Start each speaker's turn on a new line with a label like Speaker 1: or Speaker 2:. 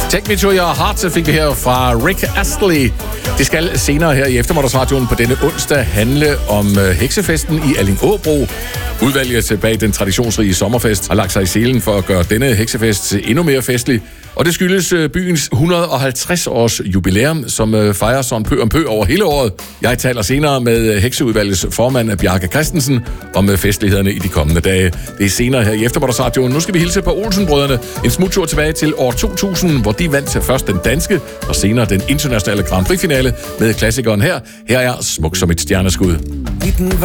Speaker 1: Take Me To Your Heart, så fik vi her fra Rick Astley. Det skal senere her i eftermiddagsradioen på denne onsdag handle om heksefesten i Allingåbro. Udvalget bag den traditionsrige sommerfest har lagt sig i selen for at gøre denne heksefest endnu mere festlig. Og det skyldes byens 150-års jubilæum, som fejrer sådan pø om pø over hele året. Jeg taler senere med hekseudvalgets formand Bjarke Christensen om festlighederne i de kommende dage. Det er senere her i eftermiddagsradioen. Nu skal vi hilse på Olsen-brødrene. En smuttur tilbage til år 2000, hvor de vandt først den danske og senere den internationale Grand Prix-finale med klassikeren her. Her er Smuk som et stjerneskud.